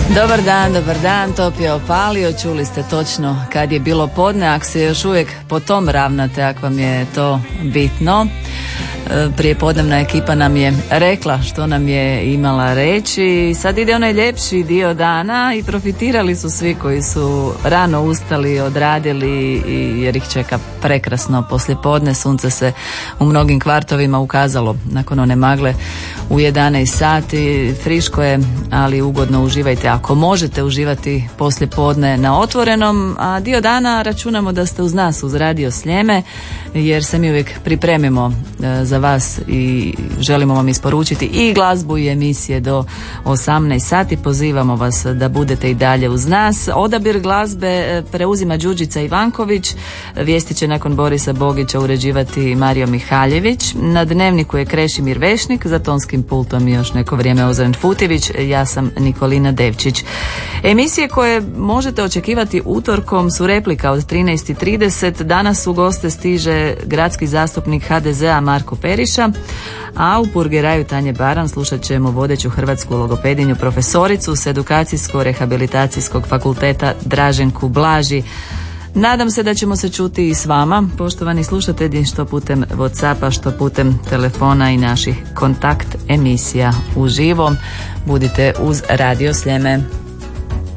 Dobar dan, top je opalio, čuli ste točno kad je bilo podne, ako se još uvijek po tom ravnate, ako vam je to bitno. Prijepodnevna ekipa nam je rekla što nam je imala reći. Sad ide onaj ljepši dio dana i profitirali su svi koji su rano ustali, odradili, jer ih čeka prekrasno poslijepodne. Sunce se u mnogim kvartovima ukazalo nakon one magle u 11 sati. Friško je, ali ugodno uživajte ako možete uživati poslijepodne na otvorenom, a dio dana računamo da ste uz nas, uz Radio Sljeme, jer se mi uvijek pripremimo za vas i želimo vam isporučiti i glazbu i emisije do 18 sati. Pozivamo vas da budete i dalje uz nas. Odabir glazbe preuzima Đurđica Ivanković, vijesti će nakon Borisa Bogića uređivati Mario Mihaljević, na dnevniku je Krešimir Vešnik, za tonskim pultom još neko vrijeme Ozren Futivić, ja sam Nikolina Devčić. Emisije koje možete očekivati utorkom su Replika od 13:30. Danas u goste stiže gradski zastupnik HDZ-a Marko Periša, a u Purgeraju Tanje Baran slušat ćemo vodeću hrvatsku logopedinju profesoricu s Edukacijsko-rehabilitacijskog fakulteta Draženku Blaži. Nadam se da ćemo se čuti i s vama, poštovani slušatelji, što putem Whatsappa, što putem telefona i naših kontakt emisija uživo. Budite uz Radio Sljeme.